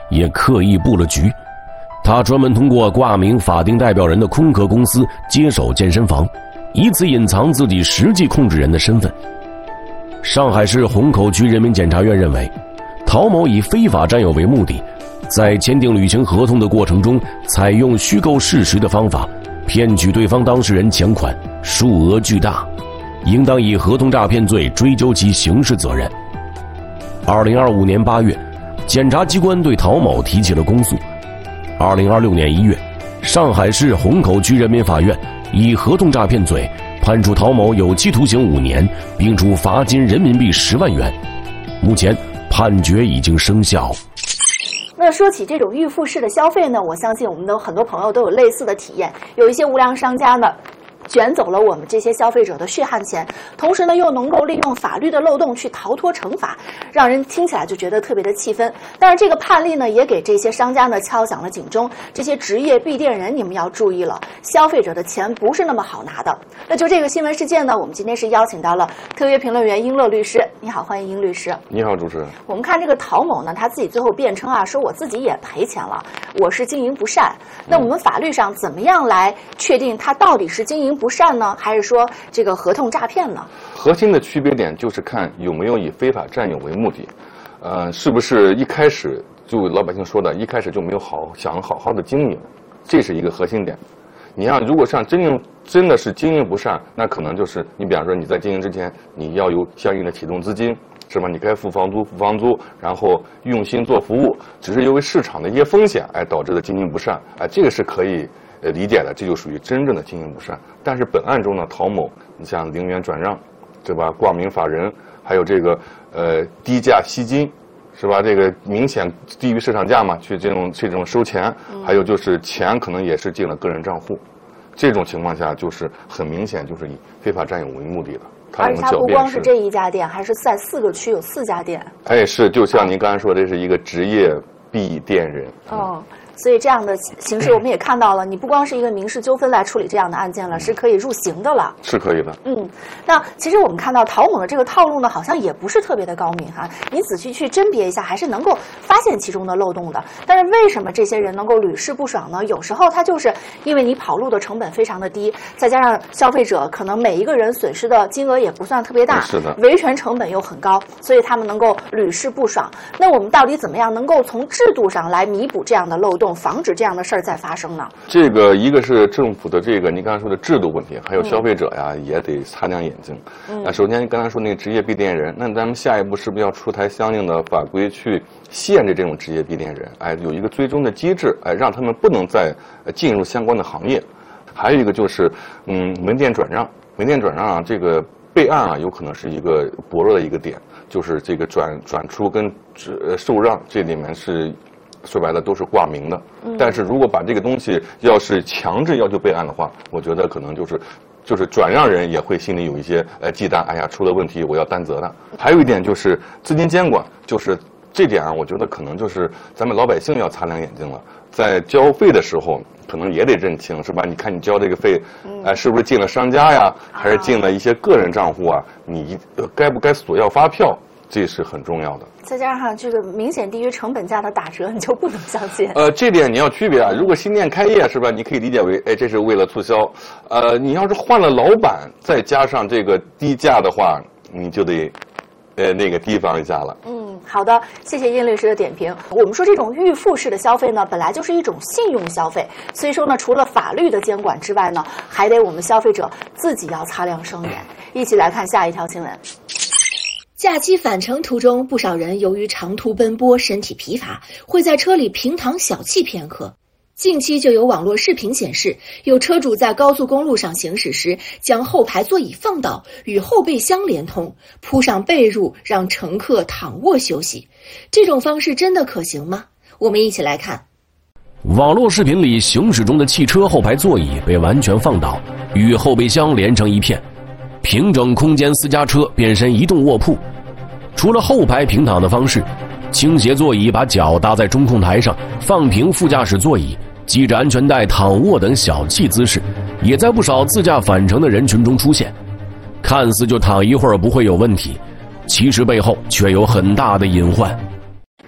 也刻意布了局。他专门通过挂名法定代表人的空壳公司接手健身房，以此隐藏自己实际控制人的身份。上海市虹口区人民检察院认为，陶某以非法占有为目的，在签订履行合同的过程中，采用虚构事实的方法，骗取对方当事人钱款，数额巨大，应当以合同诈骗罪追究其刑事责任。2025年8月，检察机关对陶某提起了公诉。2026年1月，上海市虹口区人民法院以合同诈骗罪判处陶某有期徒刑5年，并处罚金人民币10万元。目前判决已经生效。 那说起这种预付式的消费呢，我相信我们的很多朋友都有类似的体验，有一些无良商家呢卷走了我们这些消费者的血汗钱，同时呢又能够利用法律的漏洞去逃脱惩罚，让人听起来就觉得特别的气愤。但是这个判例呢也给这些商家呢敲响了警钟，这些职业闭店人你们要注意了，消费者的钱不是那么好拿的。那就这个新闻事件呢，我们今天是邀请到了特约评论员英乐律师。你好，欢迎英律师。 你好，主持人。 我们看这个陶某呢，他自己最后辩称啊，说我自己也赔钱了，我是经营不善。那我们法律上怎么样来确定他到底是经营不善呢，还是说这个合同诈骗呢？ 核心的区别点就是看有没有以非法占有为目的，是不是一开始就老百姓说的，一开始就没有想好好的经营，这是一个核心点。你像如果像真的是经营不善，那可能就是你比方说你在经营之前，你要有相应的启动资金，是吧？你该付房租，然后用心做服务，只是因为市场的一些风险，导致的经营不善，这个是可以理解的，这就属于真正的经营不善。但是本案中呢，陶某，你像零元转让，对吧？挂名法人，还有这个低价吸金，是吧？这个明显低于市场价嘛，去这种收钱，还有就是钱可能也是进了个人账户，这种情况下就是很明显就是以非法占有为目的的。 而且它不光是这一家店，还是在4个区有4家店。 是，就像您刚才说，这是一个职业闭店人。 所以这样的形式我们也看到了，你不光是一个民事纠纷来处理这样的案件了，是可以入刑的了。 是可以的。 那其实我们看到陶某的这个套路呢，好像也不是特别的高明哈。你仔细去甄别一下，还是能够发现其中的漏洞的。但是为什么这些人能够屡试不爽呢？有时候他就是因为你跑路的成本非常的低，再加上消费者可能每一个人损失的金额也不算特别大， 是的， 维权成本又很高，所以他们能够屡试不爽。那我们到底怎么样能够从制度上来弥补这样的漏洞，防止这样的事儿再发生呢？ 这个一个是政府的这个你刚才说的制度问题，还有消费者呀也得擦亮眼睛。首先刚才说那个职业闭店人，那咱们下一步是不是要出台相应的法规去限制这种职业闭店人？有一个追踪的机制，让他们不能再进入相关的行业。还有一个就是门店转让啊，这个备案啊有可能是一个薄弱的一个点，就是这个转出跟受让这里面是说白了都是挂名的。但是如果把这个东西要是强制要求备案的话，我觉得可能就是转让人也会心里有一些忌惮，出了问题我要担责的。还有一点就是资金监管，就是这点我觉得可能就是咱们老百姓要擦亮眼睛了，在交费的时候可能也得认清，是吧？你看你交这个费，是不是进了商家呀，还是进了一些个人账户啊？你该不该索要发票？这是很重要的。 再加上这个明显低于成本价的打折，你就不能相信。 这点你要区别啊。如果新店开业，是吧？你可以理解为，这是为了促销。你要是换了老板，再加上这个低价的话，你就得，那个提防一下了。 好的，谢谢殷律师的点评。我们说这种预付式的消费呢，本来就是一种信用消费，所以说呢，除了法律的监管之外呢，还得我们消费者自己要擦亮双眼。一起来看下一条新闻。假期返程途中，不少人由于长途奔波，身体疲乏，会在车里平躺小憩片刻。近期就有网络视频显示，有车主在高速公路上行驶时，将后排座椅放倒，与后备箱连通，铺上被褥，让乘客躺卧休息。这种方式真的可行吗？我们一起来看。 网络视频里行驶中的汽车后排座椅被完全放倒，与后备箱连成一片，平整空间私家车变身移动卧铺。除了后排平躺的方式，倾斜座椅把脚搭在中控台上，放平副驾驶座椅，系着安全带躺卧等小憩姿势，也在不少自驾返程的人群中出现。看似就躺一会儿不会有问题，其实背后却有很大的隐患。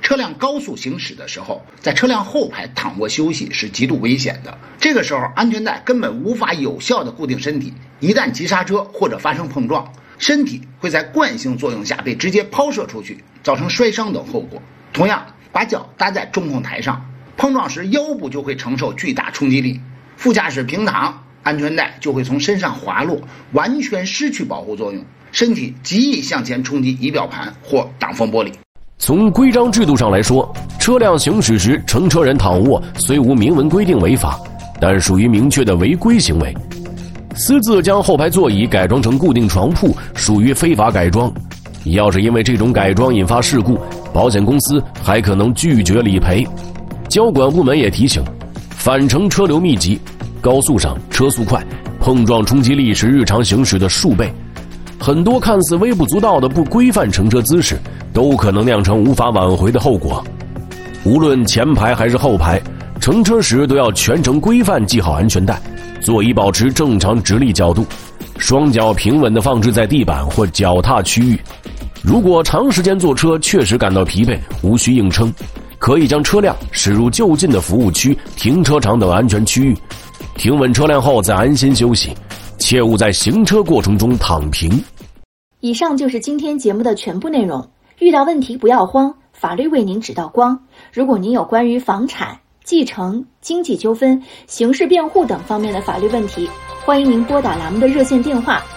车辆高速行驶的时候，在车辆后排躺卧休息是极度危险的。这个时候，安全带根本无法有效地固定身体，一旦急刹车或者发生碰撞，身体会在惯性作用下被直接抛射出去，造成摔伤等后果。同样，把脚搭在中控台上，碰撞时腰部就会承受巨大冲击力，副驾驶平躺，安全带就会从身上滑落，完全失去保护作用，身体极易向前冲击仪表盘或挡风玻璃。 从规章制度上来说，车辆行驶时乘车人躺卧虽无明文规定违法，但属于明确的违规行为。私自将后排座椅改装成固定床铺属于非法改装，要是因为这种改装引发事故，保险公司还可能拒绝理赔。交管部门也提醒，返程车流密集，高速上车速快，碰撞冲击力是日常行驶的数倍，很多看似微不足道的不规范乘车姿势都可能酿成无法挽回的后果。无论前排还是后排，乘车时都要全程规范系好安全带，座椅保持正常直立角度，双脚平稳地放置在地板或脚踏区域。如果长时间坐车确实感到疲惫，无需硬撑，可以将车辆驶入就近的服务区、停车场等安全区域，停稳车辆后再安心休息，切勿在行车过程中躺平。 以上就是今天节目的全部内容。遇到问题不要慌，法律为您指道光。如果您有关于房产、继承、经济纠纷、刑事辩护等方面的法律问题，欢迎您拨打栏目的热线电话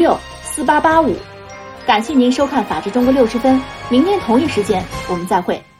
400-666-4885。感谢您收看《法治中国60分》，明天同一时间我们再会。